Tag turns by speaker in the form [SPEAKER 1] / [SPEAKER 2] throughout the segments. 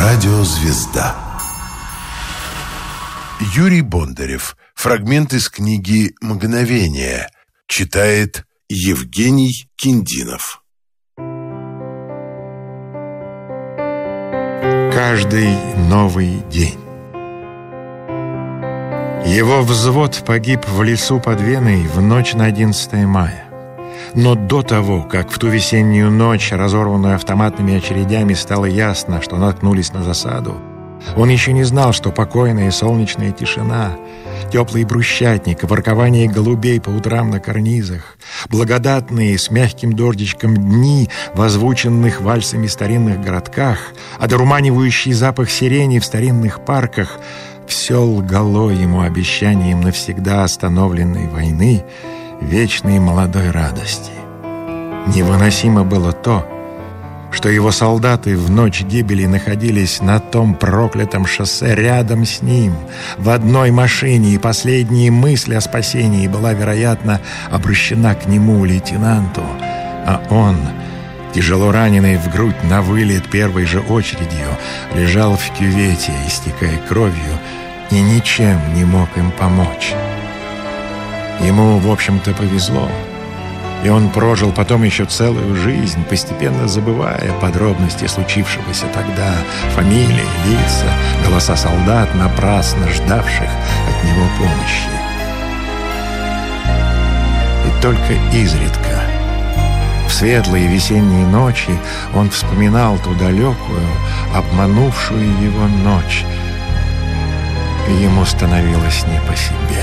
[SPEAKER 1] Радиозвезда. Юрий Бондарев. Фрагмент из книги «Мгновение». Читает Евгений Киндинов.
[SPEAKER 2] Каждый новый день. Его взвод погиб в лесу под Веной в ночь на 11 мая. Но до того, как в ту весеннюю ночь, разорванную автоматными очередями, стало ясно, что наткнулись на засаду, он еще не знал, что покойная и солнечная тишина, теплый брусчатник, воркование голубей по утрам на карнизах, благодатные с мягким дождичком дни в озвученных вальсами старинных городках, одурманивающий запах сирени в старинных парках — все лгало ему обещанием навсегда остановленной войны, вечной молодой радости. Невыносимо было то, что его солдаты в ночь гибели находились на том проклятом шоссе рядом с ним, в одной машине, и последняя мысль о спасении была, вероятно, обращена к нему, лейтенанту, а он, тяжело раненый в грудь на вылет первой же очередью, лежал в кювете, истекая кровью, и ничем не мог им помочь. Ему, в общем-то, повезло, и он прожил потом еще целую жизнь, постепенно забывая подробности случившегося тогда, фамилии, лица, голоса солдат, напрасно ждавших от него помощи. И только изредка, в светлые весенние ночи, он вспоминал ту далекую, обманувшую его ночь, и ему становилось не по себе.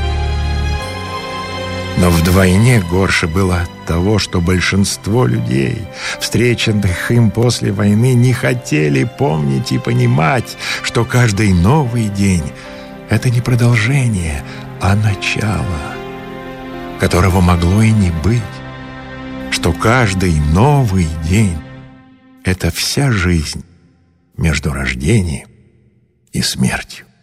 [SPEAKER 2] Но вдвойне горше было от того, что большинство людей, встреченных им после войны, не хотели помнить и понимать, что каждый новый день — это не продолжение, а начало, которого могло и не быть, что каждый новый день — это вся жизнь между рождением и смертью.